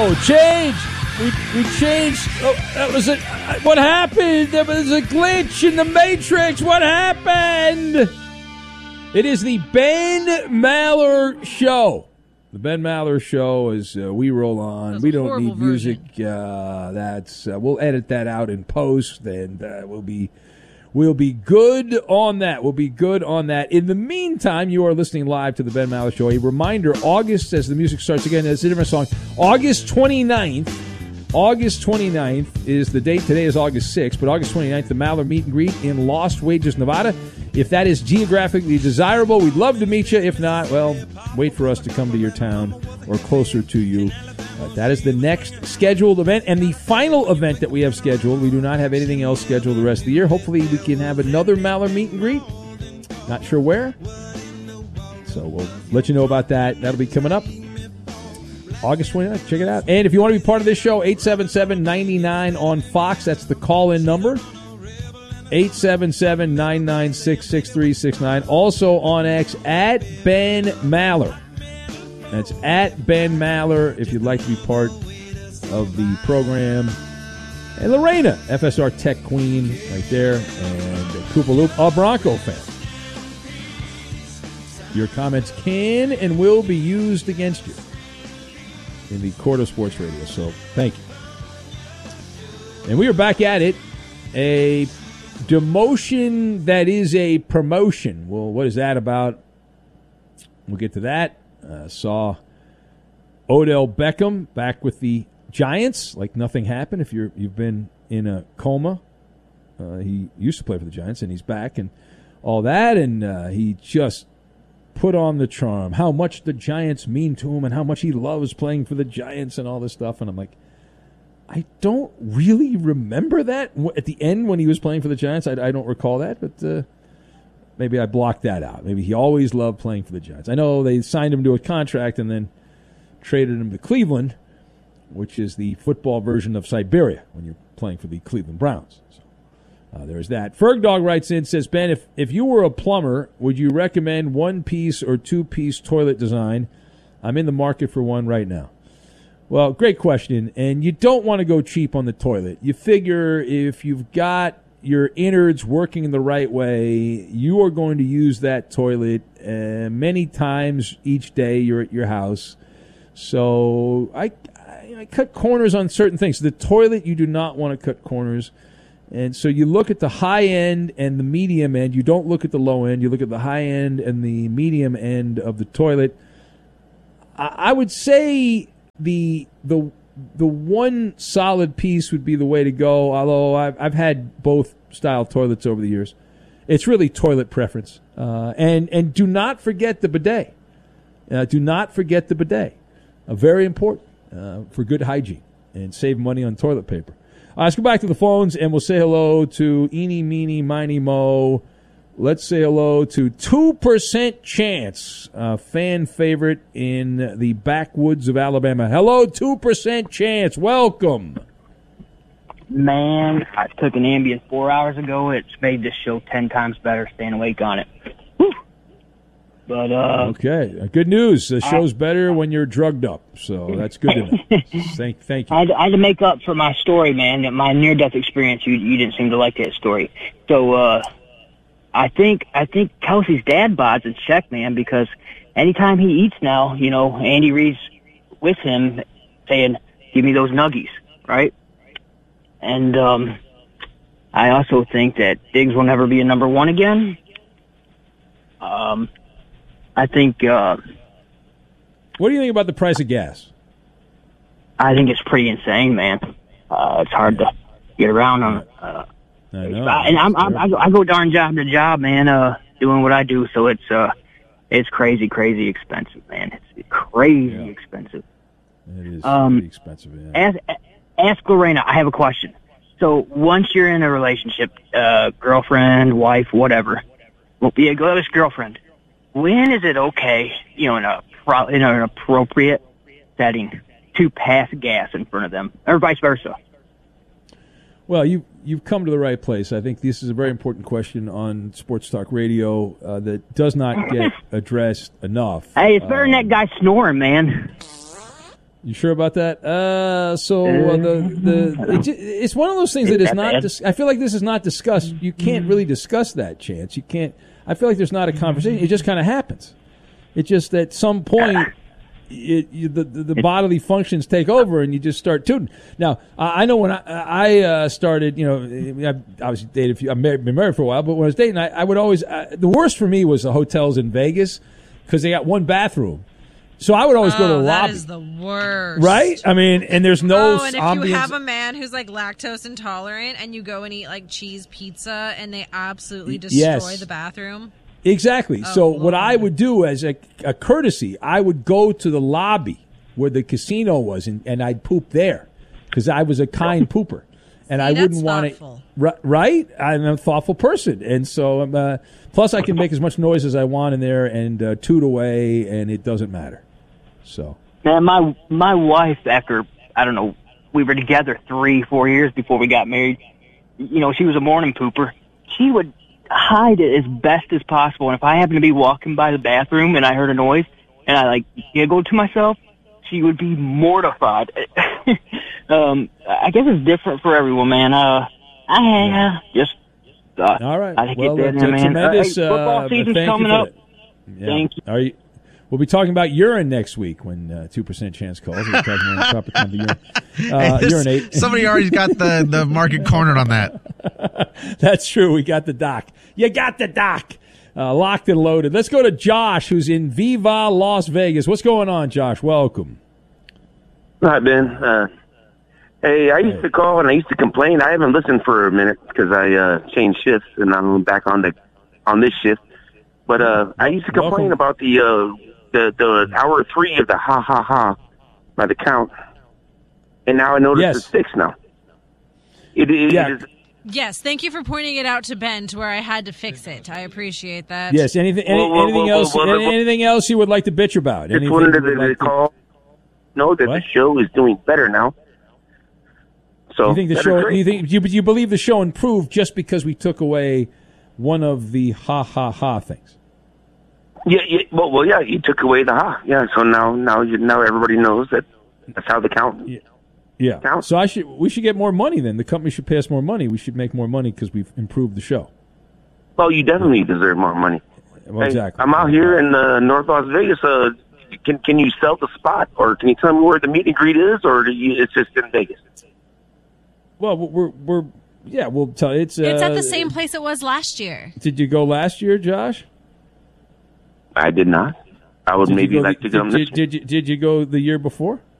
change. We changed. Oh, that was it. What happened? There was a glitch in the Matrix. What happened? It is the Ben Maller Show. The Ben Maller Show as we roll on. We don't need music. We'll edit that out in post, and we'll be good on that. We'll be good on that. In the meantime, you are listening live to the Ben Maller Show. A reminder: August, as the music starts again, it's a different song. August 29th. August 29th is the date. Today is August 6th, but August 29th, the Maller Meet and Greet in Lost Wages, Nevada. If that is geographically desirable, we'd love to meet you. If not, well, wait for us to come to your town or closer to you. That is the next scheduled event and the final event that we have scheduled. We do not have anything else scheduled the rest of the year. Hopefully we can have another Maller Meet and Greet. Not sure where. So we'll let you know about that. That'll be coming up. August 29th. Check it out. And if you want to be part of this show, 877-99 on Fox. That's the call-in number. 877-996-6369. Also on X, at Ben Maller. That's at Ben Maller if you'd like to be part of the program. And Lorena, FSR Tech Queen, right there. And Koopa Loop, a Bronco fan. Your comments can and will be used against you in the court of sports radio. So thank you. And we are back at it. A demotion that is a promotion. Well, what is that about? We'll get to that. Saw Odell Beckham back with the Giants like nothing happened. If you've been in a coma, he used to play for the Giants, and he's back and all that. And he just put on the charm, how much the Giants mean to him and how much he loves playing for the Giants and all this stuff. And I'm like, I don't really remember that at the end when he was playing for the Giants. I don't recall that, but maybe I blocked that out. Maybe he always loved playing for the Giants. I know they signed him to a contract and then traded him to Cleveland, which is the football version of Siberia when you're playing for the Cleveland Browns. So there's that. Fergdog writes in, says, Ben, if you were a plumber, would you recommend one-piece or two-piece toilet design? I'm in the market for one right now. Well, great question. And you don't want to go cheap on the toilet. You figure if you've got your innards working in the right way, you are going to use that toilet many times each day you're at your house. So I cut corners on certain things. The toilet, you do not want to cut corners. And so you look at the high end and the medium end. You don't look at the low end. You look at the high end and the medium end of the toilet. I would say the one solid piece would be the way to go, although I've had both style toilets over the years. It's really toilet preference. And do not forget the bidet. Do not forget the bidet. Very important for good hygiene and save money on toilet paper. Let's go back to the phones, and we'll say hello to Eeny, Meeny, Miny, Mo. Let's say hello to 2% Chance, a fan favorite in the backwoods of Alabama. Hello, 2% Chance. Welcome. Man, I took an Ambien 4 hours ago. It's made this show 10 times better staying awake on it. Whew. But okay, good news. The show's better when you're drugged up, so that's good to know. Thank you. I had to make up for my story, man. My near-death experience. You didn't seem to like that story, so I think Kelsey's dad bod's in check, man. Because anytime he eats now, Andy Reid's with him saying, "Give me those nuggies," right? And I also think that Diggs will never be a number one again. I think. What do you think about the price of gas? I think it's pretty insane, man. It's hard to get around on. I know. And I go darn job to job, man, doing what I do. So it's crazy expensive, man. It's crazy expensive. It is pretty expensive. Yeah. Ask Lorena. I have a question. So once you're in a relationship, girlfriend, wife, whatever. Well, yeah, go with this girlfriend. When is it okay, in an appropriate setting, to pass gas in front of them, or vice versa? Well, you've come to the right place. I think this is a very important question on Sports Talk Radio that does not get addressed enough. Hey, it's better than that guy snoring, man. You sure about that? It's one of those things that is not. I feel like this is not discussed. You can't really discuss that, Chance. You can't. I feel like there's not a conversation. It just kind of happens. It just at some point, the bodily functions take over, and you just start tooting. Now, I know when I started, I obviously dated. I've been married for a while, but when I was dating, I would always. The worst for me was the hotels in Vegas because they got one bathroom. So I would always go to the lobby. That is the worst. Right? I mean, and there's no and if ambience. you have a man who's like lactose intolerant and you go and eat like cheese pizza and they absolutely destroy the bathroom. Exactly. So what I would do as a courtesy, I would go to the lobby where the casino was and I'd poop there because I was a kind pooper. And I wouldn't want to. Right? I'm a thoughtful person. And so, plus I can make as much noise as I want in there and toot away, and it doesn't matter. So, man, my wife, after, I don't know, we were together 3-4 years before we got married. She was a morning pooper. She would hide it as best as possible. And if I happened to be walking by the bathroom and I heard a noise and I giggled to myself, she would be mortified. I guess it's different for everyone, man. All right. I get that, man. Tremendous. Football season's coming up. Yeah. Thank you. We'll be talking about urine next week when 2% Chance calls. We're talking about the proper time to urinate. Somebody already got the market cornered on that. That's true. We got the doc. You got the doc. Locked and loaded. Let's go to Josh, who's in Viva, Las Vegas. What's going on, Josh? Welcome. Hi, Ben. Hey, I used to call and I used to complain. I haven't listened for a minute because I changed shifts and I'm back on this shift. But I used to complain about the hour 3 of the ha ha ha by the count, and now I notice it's 6 now. It is. Yes, thank you for pointing it out to Ben to where I had to fix it. I appreciate that. Yes. Anything else you would like to bitch about? Just wanted to call. Know that the show is doing better now. So you think the show? You believe the show improved just because we took away one of the ha ha ha things? Yeah. Well, yeah. You took away the ha. Yeah. So now everybody knows that that's how the count. Yeah. Counts. So we should get more money then. The company should pay us more money. We should make more money because we've improved the show. Well, you definitely deserve more money. Well, exactly. I'm out here in North Las Vegas. Can you sell the spot, or can you tell me where the meet and greet is, or it's just in Vegas? Well, we'll tell you. It's at the same place it was last year. Did you go last year, Josh? I did not. I would maybe like to go this year. Did you go the year before?